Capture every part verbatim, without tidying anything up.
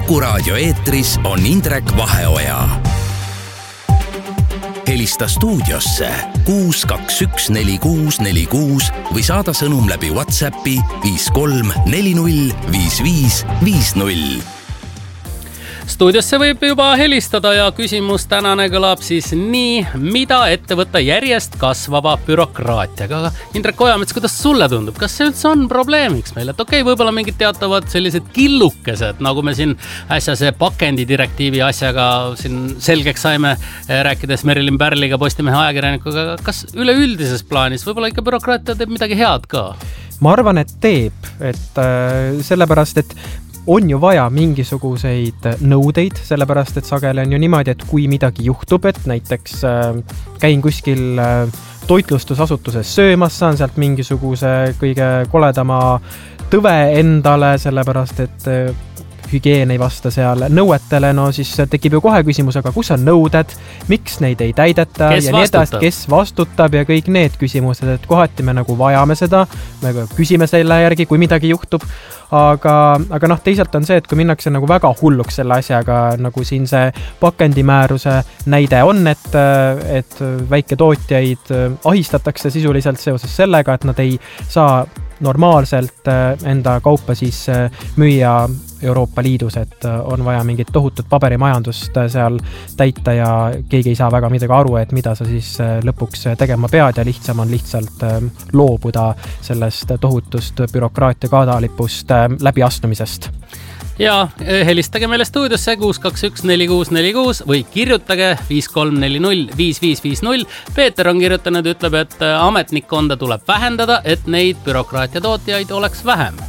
Kuku Raadio eetris on Indrek Vaheoja. Helista stuudiosse kuus kaks üks neli kuus neli kuus või saada sõnum läbi WhatsAppi viis kolm neli null viis viis viis null. Stuudiosse võib juba helistada ja küsimus tänane kõlab siis nii, mida ette võtta järjest kasvava bürokraatiaga. Indrek Ojamets, kuidas sulle tundub? Kas see üldse on probleemiks meil? Et okei, võib-olla mingid teatavad sellised killukesed, nagu me siin äsja see pakendidirektiivi asjaga siin selgeks saime, rääkides Merilin Pärliga, Postimehe ajakirjanikuga. Kas üleüldises plaanis võib-olla ikka bürokraatia teeb midagi head ka? Ma arvan, et teeb, et äh, sellepärast, et on ju vaja mingisuguseid nõudeid, sellepärast, et sageli on ju niimoodi, et kui midagi juhtub, et näiteks äh, käin kuskil äh, toitlustusasutuses söömas, saan sealt mingisuguse kõige koledama tõve endale, sellepärast, et äh, hügieen ei vasta seal nõuetele, no siis tekib ju kohe küsimus, aga kus on nõuded, miks neid ei täideta kes ja nii edasi, kes vastutab ja kõik need küsimused, et kohati me nagu vajame seda, me küsime selle järgi, kui midagi juhtub, aga, aga noh, teisalt on see, et kui minnakse nagu väga hulluks selle asjaga, nagu siin see pakendimääruse näide on, et, et väiketootjaid ahistatakse sisuliselt seoses sellega, et nad ei saa normaalselt enda kaupa siis müüa Euroopa Liidus, et on vaja mingit tohutut paberimajandust seal täita ja keegi ei saa väga midagi aru, et mida sa siis lõpuks tegema pead ja lihtsam on lihtsalt loobuda sellest tohutust bürokraatia kaadalipust läbiastumisest. Ja helistage meile stuudiosse kuus kaks üks neli kuus neli kuus või kirjutage viis kolm neli null viis viis viis null. Peeter on kirjutanud, ütleb, et ametnikkonda tuleb vähendada, et neid bürokraatia tootjaid oleks vähem.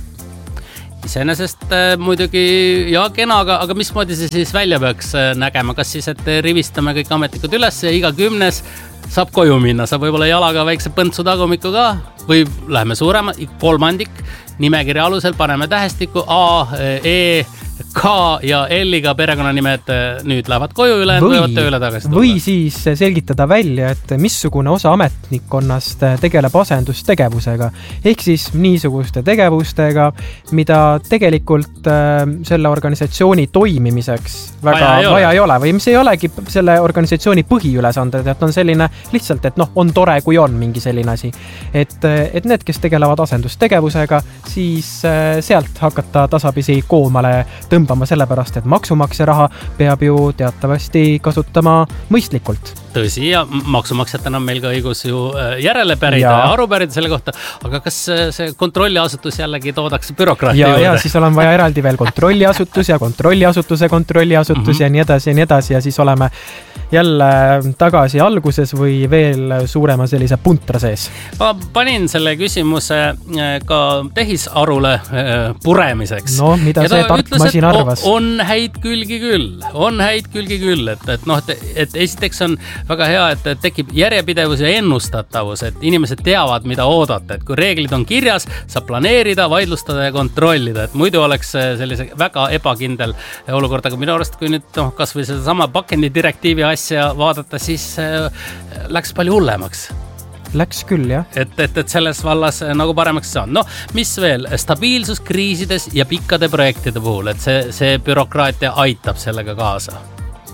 Iseenesest muidugi ja kena, aga, aga mismoodi see siis välja peaks nägema? Kas siis, et rivistame kõik ametnikud üles ja iga kümnes saab koju minna, saab võib-olla jalaga väikse põntsu tagumiku ka või läheme suurema, kolmandik nimekirja alusel paneme tähestiku A, E, K ja L-iga perekonnanimed nüüd lähevad koju üle, võivad tööle tagasi tulla. Või siis selgitada välja, et missugune osa ametnikkonnast tegeleb asendustegevusega. Ehk siis niisuguste tegevustega, mida tegelikult selle organisatsiooni toimimiseks väga vaja ei, vaja ei ole. Või mis ei olegi selle organisatsiooni põhiülesanded, et on selline lihtsalt, et noh, on tore, kui on mingi selline asi. Et, et need, kes tegelevad asendustegevusega, siis sealt hakata tasapisi koomale tõmbama sellepärast, et maksumaksja raha peab ju teatavasti kasutama mõistlikult. Tõsi, ja maksumaksjatena on meil ka õigus ju järele pärida ja, ja aru pärida selle kohta, aga kas see kontrolliasutus jällegi toodaks bürokraatia ja, juurde? Ja siis on vaja eraldi veel kontrolliasutus ja kontrolliasutuse kontrolliasutus mm-hmm. ja nii edasi ja nii edasi ja siis oleme jälle tagasi alguses või veel suurema sellise puntra sees. Ma panin selle küsimuse ka tehisarule puremiseks. No, mida see tark masin arvas? On häid külgi küll, on häid külgi küll, et, et, noh, et, et esiteks on väga hea, et tekib järjepidevus ja ennustatavus, et inimesed teavad, mida oodata, et kui reeglid on kirjas, saab planeerida, vaidlustada ja kontrollida, et muidu oleks sellise väga ebakindel olukord, aga minu arust, kui nüüd noh, kas või seda sama pakendidirektiivi asja vaadata, siis läks palju hullemaks. Läks küll, jah. Et, et, et selles vallas nagu paremaks saan. No, mis veel? Stabiilsus kriisides ja pikkade projektide puhul, et see, see bürokraatia aitab sellega kaasa.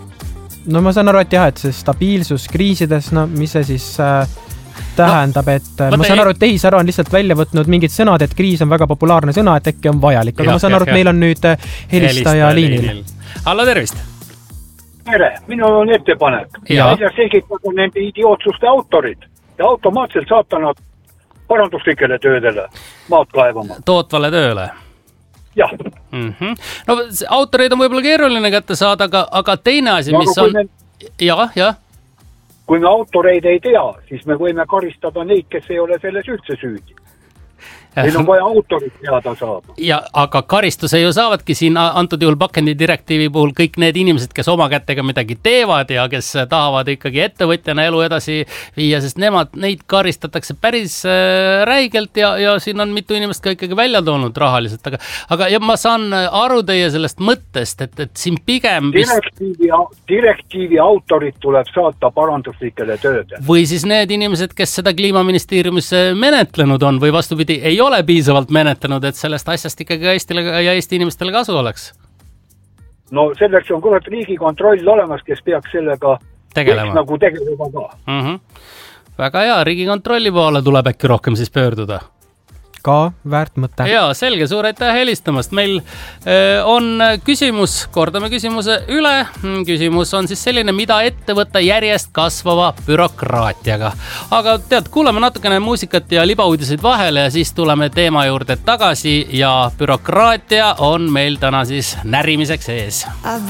No ma saan aru, et jah, et see stabiilsus kriisides, no mis see siis äh, tähendab, et no, ma saan aru, et tehisaru on lihtsalt välja võtnud mingid sõnad, et kriis on väga populaarne sõna, et äkki on vajalik, aga ja, ma saan ja, aru, et ja. Meil on nüüd helistaja liinil. Hallo, tervist! Tere, minul on ettepanek. Ja ja selgitada nende idiootsuste autorid ja automaatselt saata nad paranduslikele töödele maad kaevama. Tootvale tööle? Jah. Mm-hmm. No autoreid on võib-olla keeruline kätte saada, aga, aga teine asi, ja, mis on... Me... Ja, ja. Kui me autoreid ei tea, siis me võime karistada neid, kes ei ole selles üldse süüdi. Meil on vaja autorit teada saada. Ja, aga karistuse ju saavadki siin antud juhul pakendidirektiivi puhul kõik need inimesed, kes oma kätega midagi teevad ja kes tahavad ikkagi ettevõtjana elu edasi viia, sest nemad, neid karistatakse päris räigelt ja, ja siin on mitu inimest ka ikkagi välja toonud rahaliselt. Aga, aga ja ma saan aru teie sellest mõttest, et, et siin pigem... Direktiivi, direktiivi autorit tuleb saata paranduslikele tööde. Või siis need inimesed, kes seda kliimaministeeriumis menetlenud on või vastupidi, ei ole piisavalt menetlenud, et sellest asjast ikkagi Eestile ja Eesti inimestele kasu oleks? no selleks on kurat riigikontroll olemas, kes peaks sellega tegelema. Nagu tegelema ka. Mm-hmm. Väga hea, riigikontrolli poole tuleb äkki rohkem siis pöörduda. Ka väärt mõte. Jaa, selge, suur aitäh helistamast. Meil on küsimus, kordame küsimuse üle. Küsimus on siis selline, mida ette võtta järjest kasvava bürokraatiaga. Aga tead, kuulame natukene muusikat ja libauudiseid vahele ja siis tuleme teema juurde tagasi ja bürokraatia on meil täna siis närimiseks ees.